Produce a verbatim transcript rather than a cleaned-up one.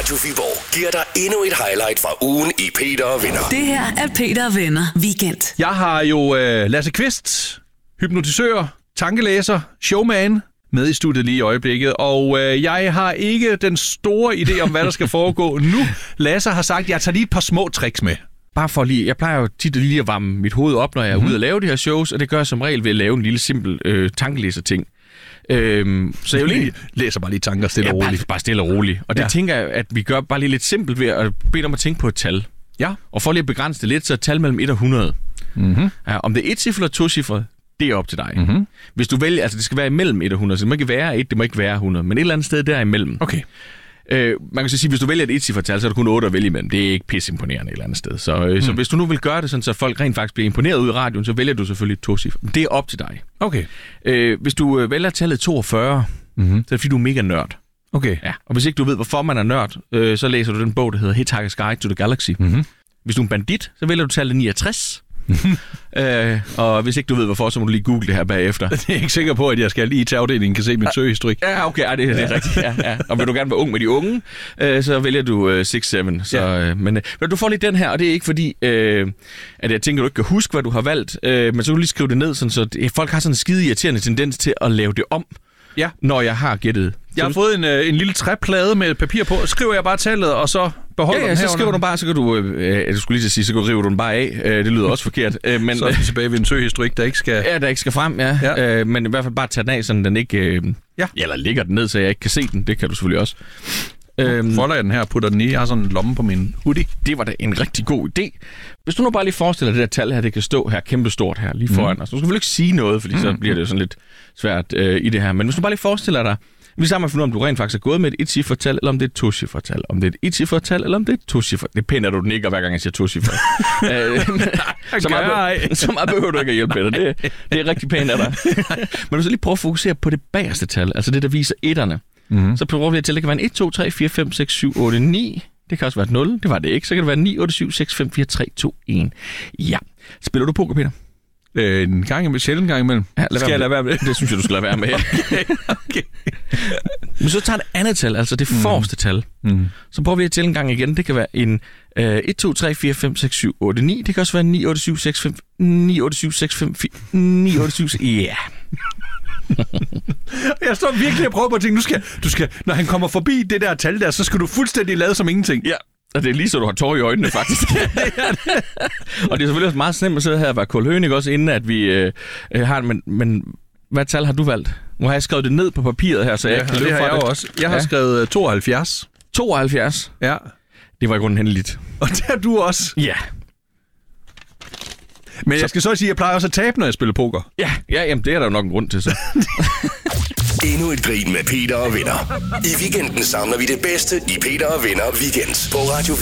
Radio Viborg giver dig endnu et highlight fra ugen i Peter og Venner. Det her er Peter og Venner Weekend. Jeg har jo øh, Lasse Kvist, hypnotisør, tankelæser, showman, med i studiet lige i øjeblikket, og øh, jeg har ikke den store idé om, hvad der skal foregå nu. Lasse har sagt, at jeg tager lige et par små tricks med. Bare for lige, jeg plejer jo tit lige at varme mit hoved op, når jeg er mm-hmm. ude og lave de her shows, og det gør jeg som regel ved at lave en lille simpel øh, tankelæser-ting. Øhm, så jeg lige læser bare lige tanker stille og ja, roligt. Bare, bare stille og roligt. Og det ja. tænker jeg, at vi gør bare lige lidt simpelt ved at bede om at tænke på et tal. Ja. Og for lige at begrænse det lidt, så er et tal mellem et og hundrede. Mm-hmm. Ja, om det er et cifre eller to cifre, det er op til dig. Mm-hmm. Hvis du vælger, altså det skal være imellem et og hundrede, så det må ikke være et, det må ikke være hundrede, men et eller andet sted derimellem. Okay. Øh, man kan så sige, hvis du vælger et et-cifret-tal, så er der kun otte at vælge imellem. Det er ikke pisseimponerende et eller andet sted. Så, øh, mm. så hvis du nu vil gøre det sådan, så folk rent faktisk bliver imponeret ud i radioen, så vælger du selvfølgelig et to-cifre. Det er op til dig. Okay. Øh, hvis du øh, vælger tallet toogfyrre, mm-hmm. så er det fordi, du er mega nørd. Okay. Ja. Og hvis ikke du ved, hvorfor man er nørd, øh, så læser du den bog, der hedder Hitchhiker's Guide to the Galaxy. Mm-hmm. Hvis du er en bandit, så vælger du tallet niogtres. øh, og hvis ikke du ved hvorfor, så må du lige google det her bagefter. Det er ikke sikker på, at jeg skal lige til afdelingen kan se min søgehistorik. Ja, okay, ja, det, det er rigtigt. Ja, ja. Og vil du gerne være ung med de unge, øh, så vælger du øh, seks syv. Så, ja. øh, men, øh, men du får lige den her, og det er ikke fordi, øh, at jeg tænker, du ikke kan huske, hvad du har valgt, øh, men så kan du lige skrive det ned, sådan, så det, folk har sådan en skide irriterende tendens til at lave det om, ja. når jeg har gættet. Jeg har fået en, øh, en lille træplade med papir på. Skriver jeg bare tallet, og så beholder ja, ja, den her. så skriver du bare, så kan du, øh, jeg skulle lige sige, så kan du rive den bare af. Øh, det lyder også forkert. Øh, men, så er vi tilbage ved en søgehistorik, der ikke skal... Ja, der ikke skal frem, ja. ja. Øh, men i hvert fald bare tage den af, så den ikke... Øh, ja. Eller ligger den ned, så jeg ikke kan se den. Det kan du selvfølgelig også. Øhm, folder jeg den her og putter den i. Jeg har sådan en lomme på min hoodie. Det var da en rigtig god idé. Hvis du nu bare lige forestiller det der tal her, det kan stå her kæmpestort her lige foran mm. os. Du skal vel ikke sige noget, fordi mm. så bliver det jo sådan lidt svært øh, i det her. Men hvis du bare lige forestiller dig, vi sammen har fundet ud af, om du rent faktisk er gået med et et-cifret tal, eller om det er et to-cifret tal. Om det er et et-cifret tal, eller om det er et to-cifret. Det pænder du den ikke, hver gang jeg siger to-cifret. så, meget, så meget behøver du ikke at hjælpe med det. Det, det er rigtig pænt af dig. Men du så lige prøve at fokusere på det bagerste tal, altså det, der viser etterne. Mm-hmm. Så prøver vi at tælle, det kan være en et, to, tre, fire, fem, seks, syv, otte, ni. Det kan også være et nul. Det var det ikke. Så kan det være ni, otte, syv, seks, fem, fire, tre, to, en. Ja. Spiller du poker, Peter? Øh, en gang imellem, sjældent gang imellem. Ja, skal jeg lade være med det? Det synes jeg, du skal lade være med. Okay, okay. Men så tager det andet tal, altså det forreste tal. Mm. Så prøver vi at tælle en gang igen. Det kan være en øh, et, to, tre, fire, fem, seks, syv, otte, ni. Det kan også være ni, otte, syv, seks, fem, ni, otte, syv, seks, fem, fire, ni, otte, syv, ja. Yeah. Jeg står virkelig og prøver på at tænke, du skal, du skal, når han kommer forbi det der tal der, så skal du fuldstændig lade som ingenting. Ja. Og det er lige så, du har tår i øjnene, faktisk. det er det. Og det er selvfølgelig også meget slemt at sidde her og være kulhønig også, inden at vi øh, har det. Men, men hvad tal har du valgt? Nu har jeg skrevet det ned på papiret her, så jeg ja, kan løbe fra jeg det. Også. Jeg har ja. skrevet tooghalvfjerds. tooghalvfjerds? Ja. Det var i grunden hændeligt. Og det har du også? Ja. Men så... jeg skal så sige, at jeg plejer også at tabe, når jeg spiller poker. Ja, ja jamen, det er der jo nok en grund til, så. Endnu et grin med Peter og Venner. I weekenden samler vi det bedste i Peter og Venner Weekend på Radio